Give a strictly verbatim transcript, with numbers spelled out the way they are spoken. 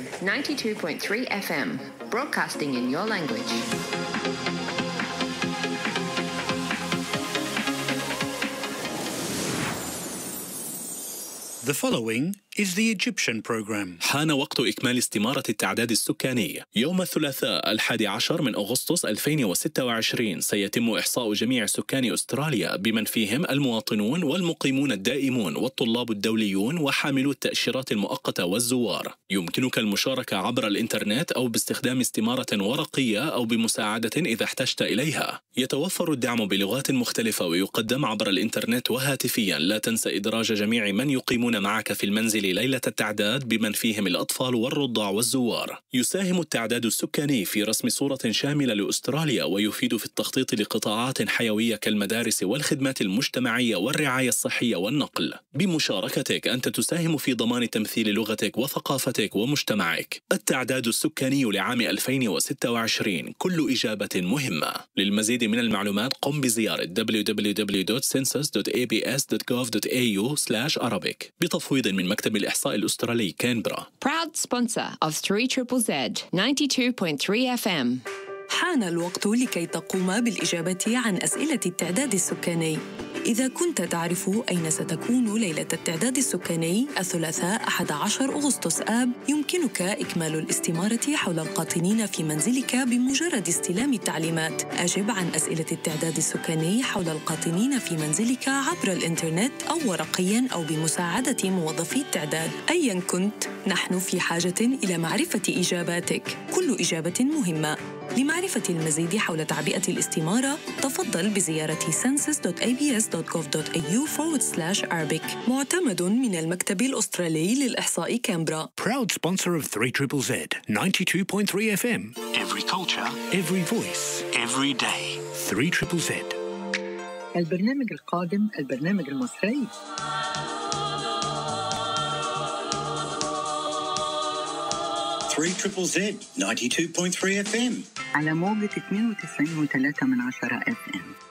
ninety-two point three F M, broadcasting in your language. The following is the Egyptian program. حان وقت إكمال استمارة التعداد السكاني. يوم الثلاثاء الحادي عشر من أغسطس ألفين وستة وعشرين سيتم إحصاء جميع سكان أستراليا بمن فيهم المواطنون والمقيمون الدائمون والطلاب الدوليون وحاملو التأشيرات المؤقتة والزوار. يمكنك المشاركة عبر الإنترنت أو باستخدام استمارة ورقية أو بمساعدة إذا احتجت إليها. يتوفر الدعم بلغات مختلفة ويقدم عبر الإنترنت وهاتفيا. لا تنسى إدراج جميع من يقيمون معك في المنزل ليلة التعداد بمن فيهم الأطفال والرضع والزوار. يساهم التعداد السكاني في رسم صورة شاملة لأستراليا ويفيد في التخطيط لقطاعات حيوية كالمدارس والخدمات المجتمعية والرعاية الصحية والنقل. بمشاركتك أنت تساهم في ضمان تمثيل لغتك وثقافتك ومجتمعك. التعداد السكاني لعام ألفين وستة وعشرين، كل إجابة مهمة. للمزيد من المعلومات قم بزيارة دبليو دبليو دبليو دوت سنسس دوت إيه بي إس دوت جوف دوت إيه يو سلاش أرابيك بتفويض من مكتب الإحصاء الأسترالي كانبرا. Proud sponsor of three Z Z ninety-two point three F M. حان الوقت لكي تقوم بالإجابة عن أسئلة التعداد السكاني. إذا كنت تعرف أين ستكون ليلة التعداد السكاني الثلاثاء أحد عشر أغسطس آب، يمكنك إكمال الاستمارة حول القاطنين في منزلك بمجرد استلام التعليمات. أجب عن أسئلة التعداد السكاني حول القاطنين في منزلك عبر الإنترنت أو ورقياً أو بمساعدة موظفي التعداد. أياً كنت، نحن في حاجة إلى معرفة إجاباتك. كل إجابة مهمة. لمعرفة المزيد حول تعبئة الاستمارة، تفضل بزيارة census دوت إيه بي إس دوت جوف دوت إيه يو forward slash Arabic. معتمد من المكتب الأسترالي للإحصاء كامبرا. Proud sponsor of three Z Z ninety-two point three F M. Every culture, Every voice, every day. three Z Z. البرنامج القادم، البرنامج المصري. three Z Z ninety-two point three F M على موجة اثنين وتسعين فاصلة ثلاثة من عشرة إف إم.